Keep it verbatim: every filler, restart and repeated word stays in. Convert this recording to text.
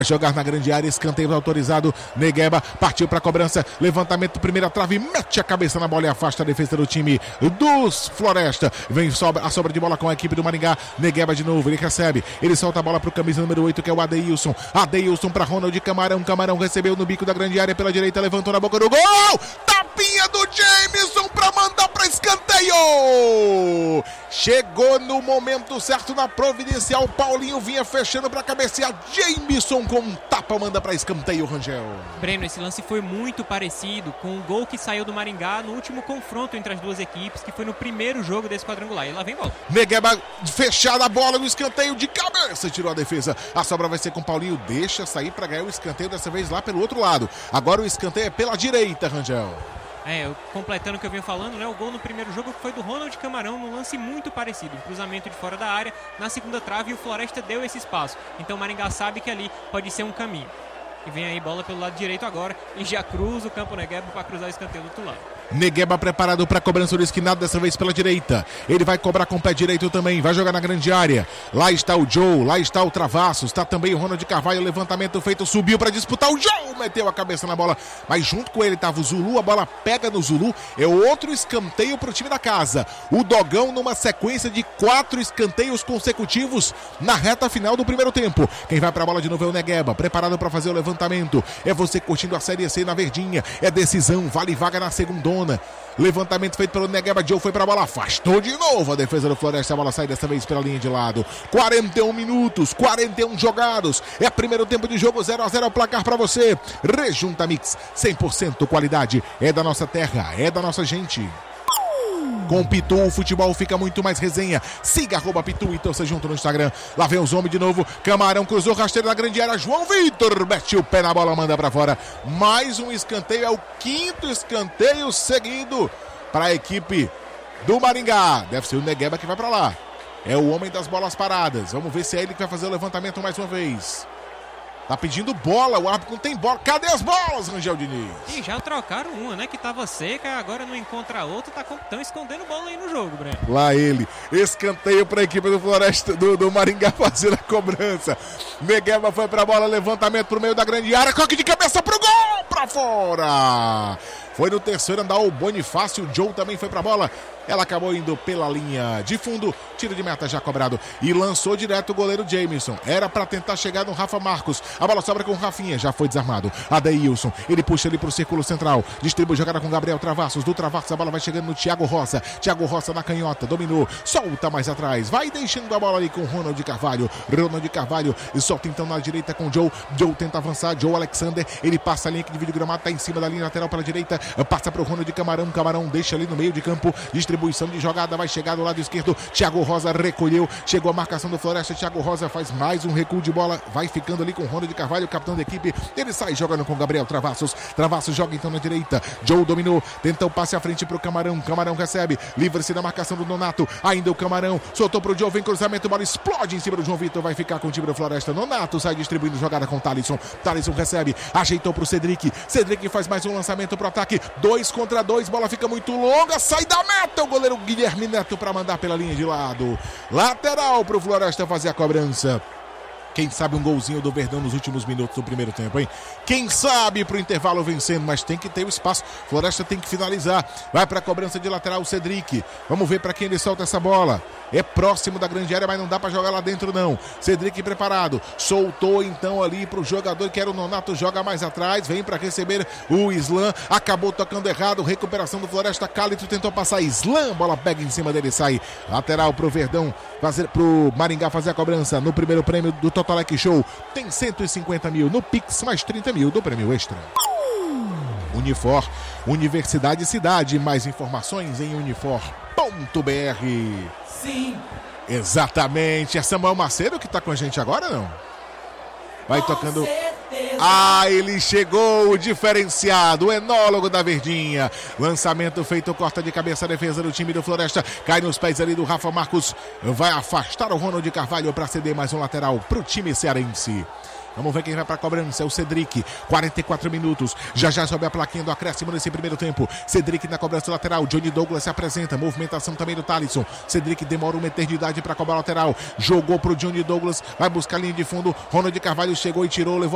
Jogar na grande área, escanteio autorizado. Negueba partiu para a cobrança, levantamento, primeira trave, mete a cabeça na bola e afasta a defesa do time dos Floresta. Vem sobra, a sobra de bola com a equipe do Maringá. Negueba de novo, ele recebe, ele solta a bola para o camisa número oito, que é o Adeilson. Adeilson para Ronald Camarão. Camarão recebeu no bico da grande área pela direita, levantou na boca do gol. Tapinha do Jameson para mandar para escanteio. Chegou no momento certo na providencial. Paulinho vinha fechando para cabecear. Jameson com um tapa manda para escanteio, Rangel. Breno, esse lance foi muito parecido com o gol que saiu do Maringá no último confronto entre as duas equipes, que foi no primeiro jogo desse quadrangular. E lá vem bola. Negueba fechada a bola no escanteio de cabeça, tirou a defesa. A sobra vai ser com Paulinho, deixa sair para ganhar o escanteio, dessa vez lá pelo outro lado. Agora o escanteio é pela direita, Rangel. É, completando o que eu venho falando, né? O gol no primeiro jogo foi do Ronald Camarão, num lance muito parecido, um cruzamento de fora da área, na segunda trave, e o Floresta deu esse espaço. Então o Maringá sabe que ali pode ser um caminho. E vem aí bola pelo lado direito agora, e já cruza o campo Negueba para cruzar o escanteio do outro lado. Negueba preparado para cobrança do esquinado, dessa vez pela direita. Ele vai cobrar com o pé direito também, vai jogar na grande área. Lá está o Joe, lá está o Travassos, está também o Ronald Carvalho, levantamento feito, subiu para disputar. O Joe meteu a cabeça na bola, mas junto com ele estava o Zulu, a bola pega no Zulu. É outro escanteio para o time da casa. O Dogão numa sequência de quatro escanteios consecutivos na reta final do primeiro tempo. Quem vai para a bola de novo é o Negueba, preparado para fazer o levantamento. É você curtindo a Série C na verdinha, é decisão, vale vaga na segundona. Levantamento feito pelo Negueba. Joe foi para a bola, afastou de novo a defesa do Floresta. A bola sai dessa vez pela linha de lado. quarenta e um minutos, quarenta e um jogados. É primeiro tempo de jogo, zero a zero o placar para você. Rejunta Mix, cem por cento qualidade. É da nossa terra, é da nossa gente. Com o Pitu, o futebol fica muito mais resenha. Siga arroba Pitu e torça junto no Instagram. Lá vem os homens de novo. Camarão cruzou, rasteiro na grande área. João Vitor mete o pé na bola, manda pra fora. Mais um escanteio, é o quinto escanteio seguido para a equipe do Maringá. Deve ser o Negueba que vai pra lá. É o homem das bolas paradas. Vamos ver se é ele que vai fazer o levantamento mais uma vez. Tá pedindo bola, o árbitro não tem bola. Cadê as bolas, Rangel Diniz? E já trocaram uma, né? Que tava seca, agora não encontra a outra. Tá tão escondendo bola aí no jogo, Breno. Lá ele. Escanteio para a equipe do Floresta, do, do Maringá fazer a cobrança. Negueba foi pra bola, levantamento pro meio da grande área. Coque de cabeça pro gol, pra fora. Foi no terceiro andar o Bonifácio. O Joe também foi pra bola. Ela acabou indo pela linha de fundo. Tiro de meta já cobrado. E lançou direto o goleiro Jameson. Era para tentar chegar no Rafa Marcos. A bola sobra com o Rafinha. Já foi desarmado. Adeilson. Ele puxa ali pro círculo central. Distribui jogada com Gabriel Travassos. Do Travassos a bola vai chegando no Thiago Roça. Thiago Roça na canhota. Dominou. Solta mais atrás. Vai deixando a bola ali com o Ronald Carvalho. Ronald Carvalho. E solta então na direita com o Joe. Joe tenta avançar. Joe Alexander. Ele passa a linha que divide o gramado. Tá em cima da linha lateral para a direita. Passa pro Ronald Camarão. Camarão deixa ali no meio de campo. Distribuição de jogada, vai chegar do lado esquerdo. Thiago Rosa recolheu, chegou a marcação do Floresta. Thiago Rosa faz mais um recuo de bola, vai ficando ali com o Ronald Carvalho, capitão da equipe. Ele sai jogando com Gabriel Travassos. Travassos joga então na direita. Joe dominou, tenta o passe à frente pro Camarão. Camarão recebe, livra-se da marcação do Nonato. Ainda o Camarão soltou pro Joe, vem cruzamento, bola explode em cima do João Vitor. Vai ficar com o time do Floresta. Nonato sai distribuindo jogada com o Thalisson. Thalisson recebe, ajeitou pro Cedric. Cedric faz mais um lançamento pro ataque. Dois contra dois, bola fica muito longa, sai da meta. O goleiro Guilherme Neto para mandar pela linha de lado. Lateral para o Floresta fazer a cobrança. Quem sabe um golzinho do Verdão nos últimos minutos do primeiro tempo, hein? Quem sabe pro intervalo vencendo, mas tem que ter o espaço. Floresta tem que finalizar. Vai pra cobrança de lateral o Cedric. Vamos ver pra quem ele solta essa bola. É próximo da grande área, mas não dá pra jogar lá dentro não. Cedric preparado. Soltou então ali pro jogador que era o Nonato. Joga mais atrás. Vem pra receber o Islam. Acabou tocando errado. Recuperação do Floresta. Cálito tentou passar. Islam. Bola pega em cima dele e sai. Lateral pro Verdão. Fazer, pro Maringá fazer a cobrança no primeiro prêmio do Totolec Show. Tem cento e cinquenta mil no Pix, mais trinta mil do prêmio extra. Unifor, Universidade Cidade. Mais informações em unifor ponto br. Sim. Exatamente. É Samuel Macedo que tá com a gente agora, não? Vai tocando. Ah, ele chegou, o diferenciado, o enólogo da Verdinha. Lançamento feito, corta de cabeça a defesa do time do Floresta. Cai nos pés ali do Rafa Marcos. Vai afastar o Ronald Carvalho para ceder mais um lateral pro time cearense. Vamos ver quem vai para a cobrança, é o Cedric, quarenta e quatro minutos, já já sobe a plaquinha do acréscimo nesse primeiro tempo. Cedric na cobrança lateral, Johnny Douglas se apresenta, movimentação também do Thalisson. Cedric demora uma eternidade para cobrar lateral, jogou pro Johnny Douglas, vai buscar a linha de fundo, Ronald Carvalho chegou e tirou, levou